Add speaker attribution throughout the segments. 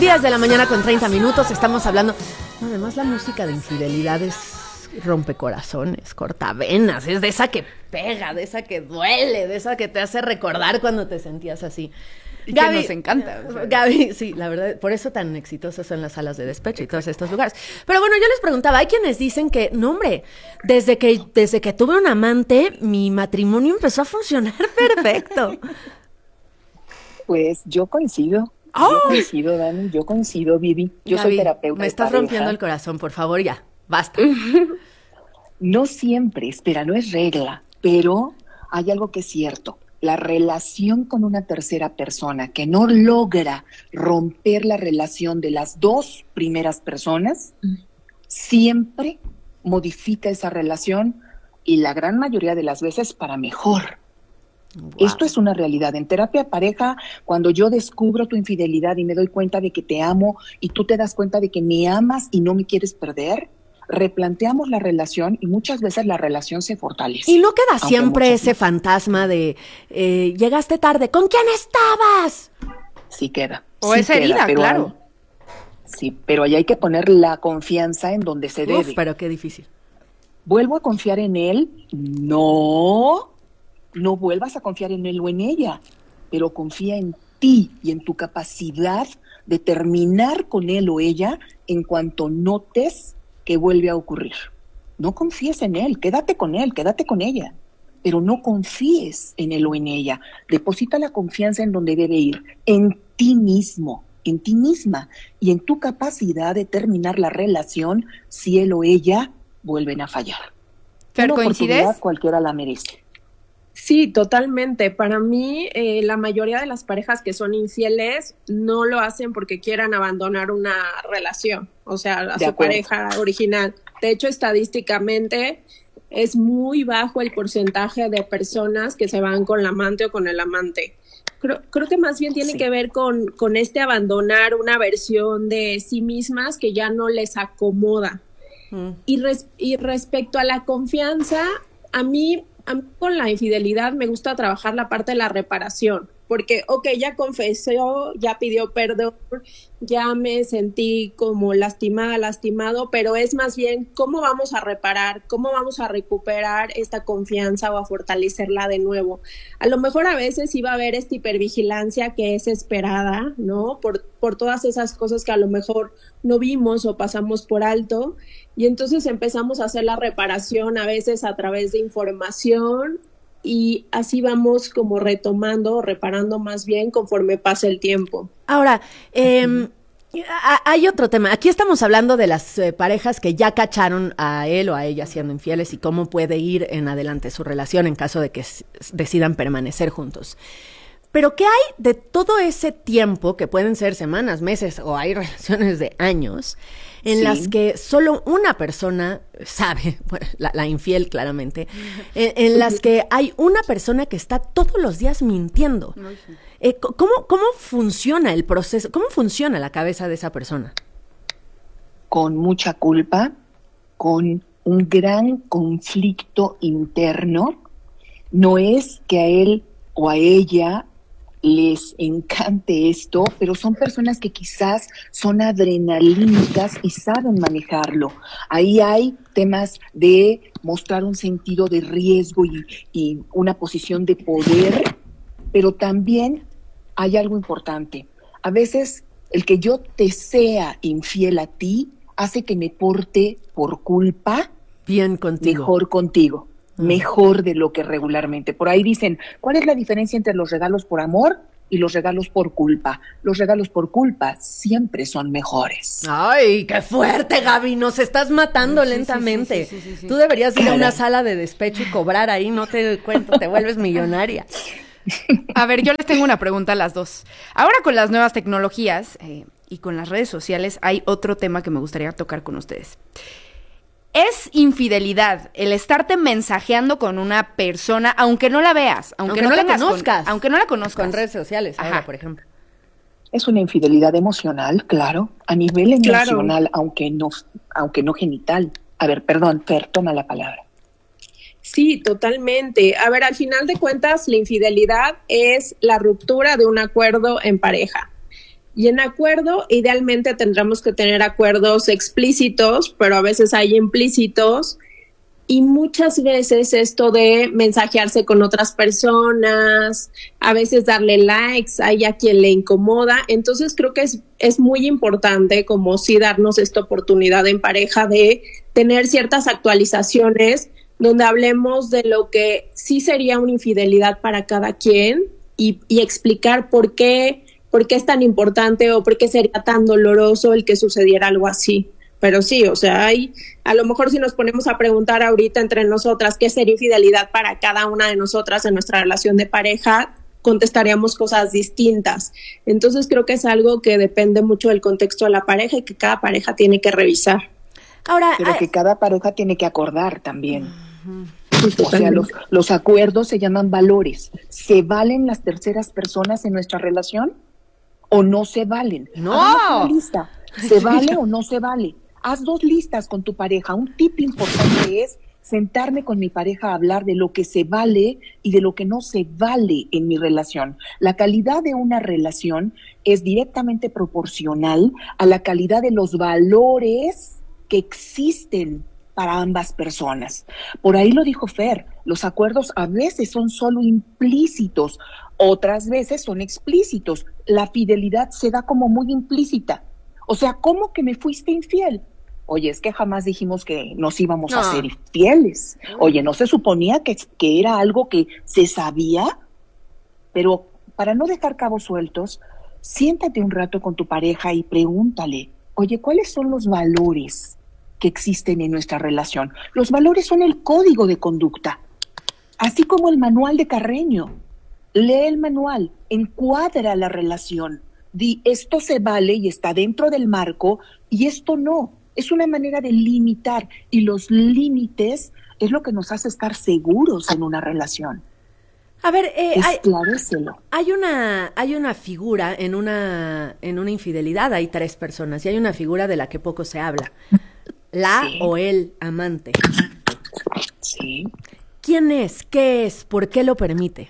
Speaker 1: 10 de la mañana con 30 minutos. Estamos hablando... No, además, la música de infidelidad es rompecorazones, cortavenas. Es de esa que pega, de esa que duele, de esa que te hace recordar cuando te sentías así.
Speaker 2: Y Gaby, que nos encanta.
Speaker 1: O sea. Gaby, sí, la verdad, por eso tan exitosas son las salas de despecho y todos estos lugares. Pero bueno, yo les preguntaba, hay quienes dicen que, no hombre, desde que tuve un amante, mi matrimonio empezó a funcionar perfecto.
Speaker 3: Pues yo coincido. ¡Oh! Yo coincido, Dani, yo coincido, Vivi. Yo
Speaker 1: Gaby,
Speaker 3: soy terapeuta.
Speaker 1: Me estás rompiendo el corazón, por favor, ya, basta.
Speaker 3: No siempre, espera, no es regla, pero hay algo que es cierto. La relación con una tercera persona que no logra romper la relación de las dos primeras personas, siempre modifica esa relación y la gran mayoría de las veces para mejor. Wow. Esto es una realidad. En terapia de pareja, cuando yo descubro tu infidelidad y me doy cuenta de que te amo y tú te das cuenta de que me amas y no me quieres perder, replanteamos la relación y muchas veces la relación se fortalece.
Speaker 1: Y no queda siempre ese fantasma de llegaste tarde, ¿con quién estabas?
Speaker 3: Sí queda.
Speaker 2: O
Speaker 3: sí
Speaker 2: esa
Speaker 3: queda,
Speaker 2: herida, claro.
Speaker 3: Sí, pero ahí hay que poner la confianza en donde se debe.
Speaker 1: Pero qué difícil.
Speaker 3: ¿Vuelvo a confiar en él? No vuelvas a confiar en él o en ella, pero confía en ti y en tu capacidad de terminar con él o ella en cuanto notes que vuelve a ocurrir. No confíes en él, quédate con él, quédate con ella, pero no confíes en él o en ella. Deposita la confianza en donde debe ir, en ti mismo, en ti misma y en tu capacidad de terminar la relación si él o ella vuelven a fallar.
Speaker 2: ¿Pero coincides?
Speaker 3: Cualquiera la merece.
Speaker 4: Sí, totalmente. Para mí, la mayoría de las parejas que son infieles no lo hacen porque quieran abandonar una relación, o sea, a su pareja original. De hecho, estadísticamente es muy bajo el porcentaje de personas que se van con la amante o con el amante. Creo que más bien tiene que ver con este abandonar una versión de sí mismas que ya no les acomoda. Y respecto a la confianza, a mí con la infidelidad me gusta trabajar la parte de la reparación, porque, ya confesó, ya pidió perdón, ya me sentí como lastimado, pero es más bien cómo vamos a reparar, cómo vamos a recuperar esta confianza o a fortalecerla de nuevo. A lo mejor a veces sí va a haber esta hipervigilancia que es esperada, ¿no? Por todas esas cosas que a lo mejor no vimos o pasamos por alto, y entonces empezamos a hacer la reparación a veces a través de información, y así vamos como retomando o reparando más bien conforme pasa el tiempo.
Speaker 1: Ahora, hay otro tema. Aquí estamos hablando de las parejas que ya cacharon a él o a ella siendo infieles y cómo puede ir en adelante su relación en caso de que decidan permanecer juntos. Pero ¿qué hay de todo ese tiempo, que pueden ser semanas, meses o hay relaciones de años, en las que solo una persona sabe, bueno, la infiel claramente, en las que hay una persona que está todos los días mintiendo? ¿Cómo funciona el proceso? ¿Cómo funciona la cabeza de esa persona?
Speaker 3: Con mucha culpa, con un gran conflicto interno. No es que a él o a ella les encante esto, pero son personas que quizás son adrenalínicas y saben manejarlo. Ahí hay temas de mostrar un sentido de riesgo y una posición de poder, pero también hay algo importante. A veces el que yo te sea infiel a ti hace que me porte por culpa
Speaker 1: bien contigo.
Speaker 3: Mejor contigo. Mejor de lo que regularmente. Por ahí dicen, ¿cuál es la diferencia entre los regalos por amor y los regalos por culpa? Los regalos por culpa siempre son mejores.
Speaker 1: ¡Ay, qué fuerte, Gaby! Nos estás matando lentamente. Sí. Tú deberías ir a una sala de despecho y cobrar ahí, no te cuento, te vuelves millonaria.
Speaker 2: A ver, yo les tengo una pregunta a las dos. Ahora con las nuevas tecnologías y con las redes sociales hay otro tema que me gustaría tocar con ustedes. ¿Es infidelidad el estarte mensajeando con una persona, aunque no la veas, aunque no la conozcas? Aunque no la conozcas.
Speaker 1: Con redes sociales, ahora, por ejemplo.
Speaker 3: Es una infidelidad emocional, claro, a nivel emocional, aunque no genital. A ver, perdón, Fer, toma la palabra.
Speaker 4: Sí, totalmente. A ver, al final de cuentas, la infidelidad es la ruptura de un acuerdo en pareja. Y en acuerdo, idealmente tendremos que tener acuerdos explícitos, pero a veces hay implícitos. Y muchas veces esto de mensajearse con otras personas, a veces darle likes, hay a quien le incomoda. Entonces creo que es muy importante como sí darnos esta oportunidad en pareja de tener ciertas actualizaciones donde hablemos de lo que sí sería una infidelidad para cada quien y explicar por qué es tan importante o por qué sería tan doloroso el que sucediera algo así. Pero sí, o sea, a lo mejor si nos ponemos a preguntar ahorita entre nosotras qué sería infidelidad para cada una de nosotras en nuestra relación de pareja, contestaríamos cosas distintas. Entonces creo que es algo que depende mucho del contexto de la pareja y que cada pareja tiene que revisar.
Speaker 3: Ahora, pero que cada pareja tiene que acordar también. O sea, los acuerdos se llaman valores. ¿Se valen las terceras personas en nuestra relación o no se valen?
Speaker 2: ¡No!
Speaker 3: Hagamos una lista. ¿Se vale o no se vale? Haz 2 listas con tu pareja. Un tip importante es sentarme con mi pareja a hablar de lo que se vale y de lo que no se vale en mi relación. La calidad de una relación es directamente proporcional a la calidad de los valores que existen para ambas personas. Por ahí lo dijo Fer, los acuerdos a veces son solo implícitos, otras veces son explícitos. La fidelidad se da como muy implícita. O sea, ¿cómo que me fuiste infiel? Oye, es que jamás dijimos que nos íbamos a ser infieles. Oye, ¿no se suponía que era algo que se sabía? Pero para no dejar cabos sueltos, siéntate un rato con tu pareja y pregúntale, oye, ¿cuáles son los valores que existen en nuestra relación? Los valores son el código de conducta, así como el manual de Carreño. Lee el manual, encuadra la relación, di esto se vale y está dentro del marco y esto no. Es una manera de limitar y los límites es lo que nos hace estar seguros en una relación.
Speaker 1: A ver,
Speaker 3: esclarécelo.
Speaker 1: Hay una figura en una infidelidad, hay 3 personas y hay una figura de la que poco se habla. La o el amante.
Speaker 3: Sí.
Speaker 1: ¿Quién es? ¿Qué es? ¿Por qué lo permite?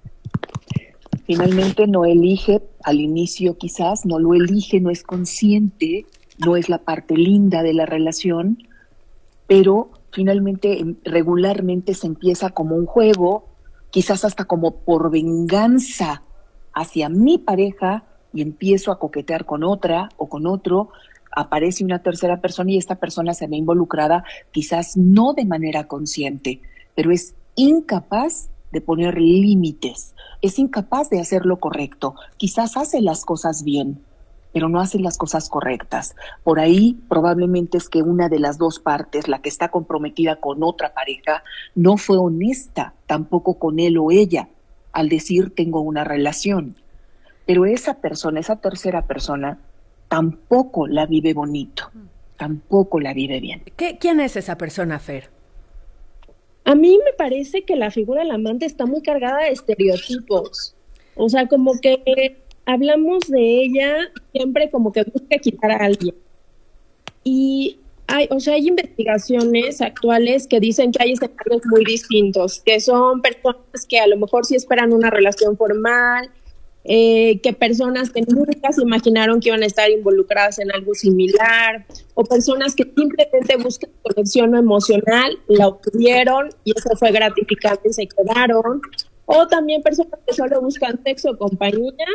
Speaker 3: Finalmente no elige, al inicio quizás, no lo elige, no es consciente, no es la parte linda de la relación, pero finalmente regularmente se empieza como un juego, quizás hasta como por venganza hacia mi pareja y empiezo a coquetear con otra o con otro, aparece una tercera persona y esta persona se ve involucrada, quizás no de manera consciente, pero es incapaz de poner límites, es incapaz de hacer lo correcto, quizás hace las cosas bien, pero no hace las cosas correctas. Por ahí probablemente es que una de las 2 partes, la que está comprometida con otra pareja, no fue honesta tampoco con él o ella al decir tengo una relación. Pero esa persona, esa tercera persona, tampoco la vive bonito, tampoco la vive bien.
Speaker 1: ¿Quién es esa persona, Fer?
Speaker 4: A mí me parece que la figura del amante está muy cargada de estereotipos. O sea, como que hablamos de ella siempre como que busca quitar a alguien. Y hay investigaciones actuales que dicen que hay escenarios muy distintos, que son personas que a lo mejor sí esperan una relación formal, que personas que nunca se imaginaron que iban a estar involucradas en algo similar, o personas que simplemente buscan conexión emocional, la obtuvieron y eso fue gratificante y se quedaron, o también personas que solo buscan sexo o compañía,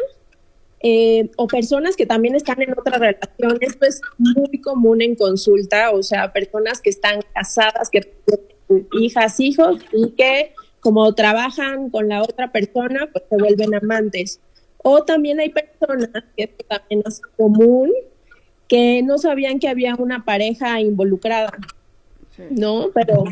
Speaker 4: o personas que también están en otra relación. Esto es muy común en consulta, o sea, personas que están casadas, que tienen hijas, hijos, y que como trabajan con la otra persona, pues se vuelven amantes. O también hay personas, que esto también es común, que no sabían que había una pareja involucrada, ¿no?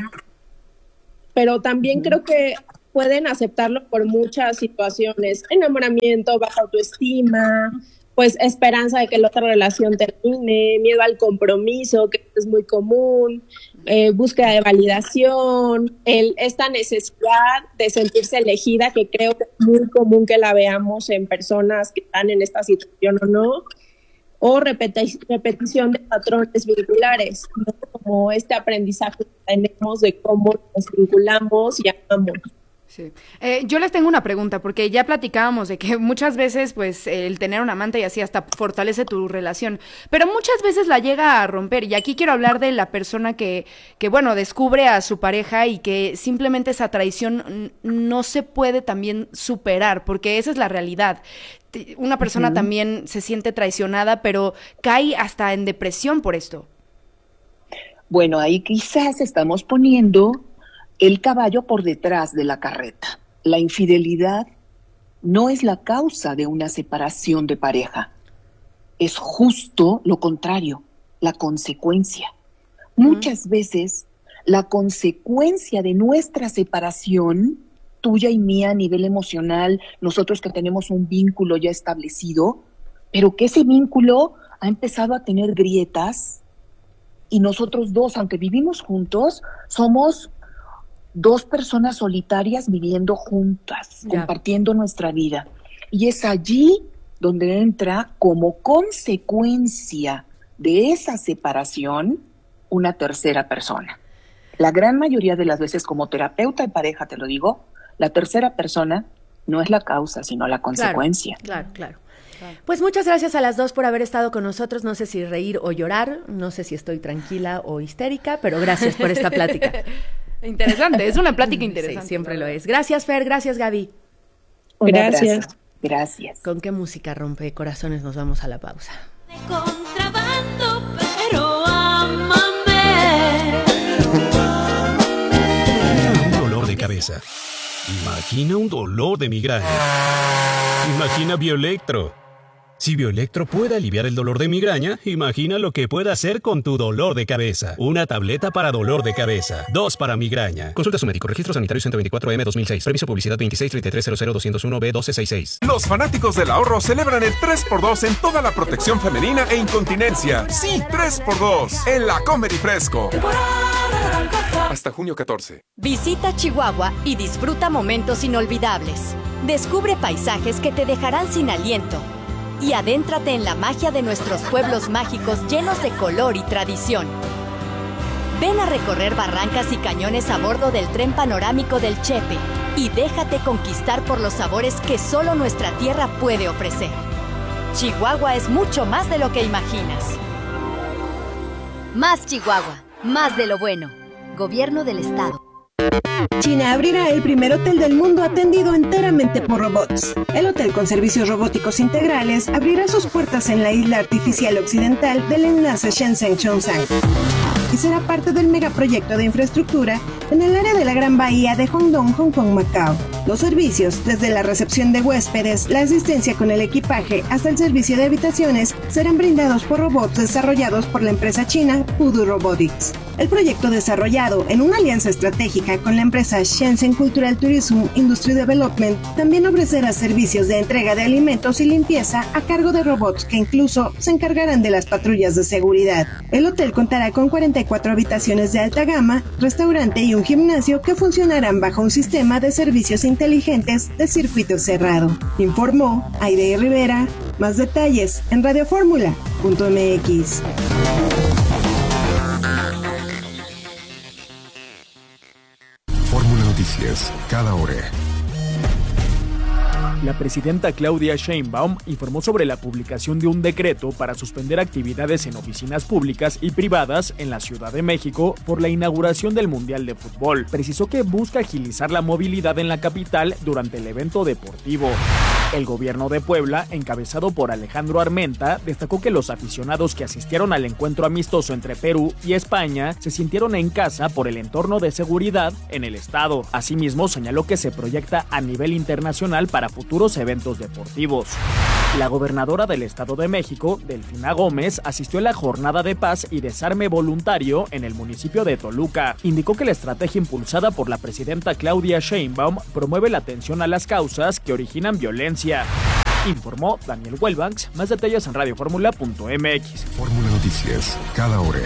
Speaker 4: Pero también creo que pueden aceptarlo por muchas situaciones: enamoramiento, baja autoestima, pues esperanza de que la otra relación termine, miedo al compromiso, que es muy común, búsqueda de validación, esta necesidad de sentirse elegida, que creo que es muy común que la veamos en personas que están en esta situación o no, o repetición de patrones vinculares, ¿no? Como este aprendizaje que tenemos de cómo nos vinculamos y amamos.
Speaker 2: Sí. Yo les tengo una pregunta, porque ya platicábamos de que muchas veces, pues, el tener un amante y así hasta fortalece tu relación, pero muchas veces la llega a romper, y aquí quiero hablar de la persona que bueno, descubre a su pareja y que simplemente esa traición no se puede también superar, porque esa es la realidad. Una persona también se siente traicionada, pero cae hasta en depresión por esto.
Speaker 3: Bueno, ahí quizás estamos poniendo el caballo por detrás de la carreta. La infidelidad no es la causa de una separación de pareja. Es justo lo contrario, la consecuencia. Muchas veces la consecuencia de nuestra separación, tuya y mía a nivel emocional, nosotros que tenemos un vínculo ya establecido, pero que ese vínculo ha empezado a tener grietas y nosotros dos, aunque vivimos juntos, somos dos personas solitarias viviendo juntas, compartiendo nuestra vida. Y es allí donde entra como consecuencia de esa separación una tercera persona. La gran mayoría de las veces, como terapeuta de pareja, te lo digo, la tercera persona no es la causa, sino la consecuencia.
Speaker 1: Claro. Pues muchas gracias a las dos por haber estado con nosotros. No sé si reír o llorar, no sé si estoy tranquila o histérica, pero gracias por esta plática.
Speaker 2: Interesante, es una plática interesante.
Speaker 1: Sí, siempre lo es. Gracias, Fer, gracias, Gaby.
Speaker 3: Gracias. Gracias.
Speaker 1: ¿Con qué música rompe corazones nos vamos a la pausa?
Speaker 5: De contrabando, pero ámame.
Speaker 6: Un dolor de cabeza. Imagina un dolor de migraña. Imagina Bioelectro. Si Bioelectro puede aliviar el dolor de migraña, imagina lo que puede hacer con tu dolor de cabeza. Una tableta para dolor de cabeza, 2 para migraña. Consulta a su médico. Registro sanitario 124M 2006. Previso publicidad 2633000201B1266.
Speaker 7: Los fanáticos del ahorro celebran el 3x2 en toda la protección femenina e incontinencia. Sí, 3x2 en la Comer y Fresco. Hasta junio 14.
Speaker 8: Visita Chihuahua y disfruta momentos inolvidables. Descubre paisajes que te dejarán sin aliento. Y adéntrate en la magia de nuestros pueblos mágicos llenos de color y tradición. Ven a recorrer barrancas y cañones a bordo del tren panorámico del Chepe y déjate conquistar por los sabores que solo nuestra tierra puede ofrecer. Chihuahua es mucho más de lo que imaginas.
Speaker 9: Más Chihuahua, más de lo bueno. Gobierno del Estado.
Speaker 10: China abrirá el primer hotel del mundo atendido enteramente por robots. El hotel con servicios robóticos integrales abrirá sus puertas en la isla artificial occidental del enlace Shenzhen-Zhongshan y será parte del megaproyecto de infraestructura en el área de la Gran Bahía de Hongdong, Hong Kong, Macao. Los servicios, desde la recepción de huéspedes, la asistencia con el equipaje hasta el servicio de habitaciones, serán brindados por robots desarrollados por la empresa china Pudu Robotics. El proyecto, desarrollado en una alianza estratégica con la empresa Shenzhen Cultural Tourism Industry Development, también ofrecerá servicios de entrega de alimentos y limpieza a cargo de robots que incluso se encargarán de las patrullas de seguridad. El hotel contará con 44 habitaciones de alta gama, restaurante y un gimnasio que funcionarán bajo un sistema de servicios inteligentes de circuito cerrado. Informó Aide Rivera. Más detalles en radioformula.mx.
Speaker 11: Fórmula Noticias, cada hora.
Speaker 12: La presidenta Claudia Sheinbaum informó sobre la publicación de un decreto para suspender actividades en oficinas públicas y privadas en la Ciudad de México por la inauguración del Mundial de Fútbol. Precisó que busca agilizar la movilidad en la capital durante el evento deportivo. El gobierno de Puebla, encabezado por Alejandro Armenta, destacó que los aficionados que asistieron al encuentro amistoso entre Perú y España se sintieron en casa por el entorno de seguridad en el estado. Asimismo, señaló que se proyecta a nivel internacional para futuros eventos deportivos. La gobernadora del Estado de México, Delfina Gómez, asistió a la jornada de paz y desarme voluntario en el municipio de Toluca. Indicó que la estrategia impulsada por la presidenta Claudia Sheinbaum promueve la atención a las causas que originan violencia. Informó Daniel Huelbanks. Más detalles en radioformula.mx.
Speaker 11: Fórmula Noticias, cada hora.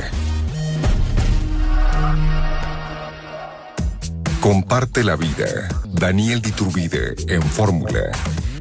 Speaker 11: Comparte la vida. Daniel de Iturbide en Fórmula.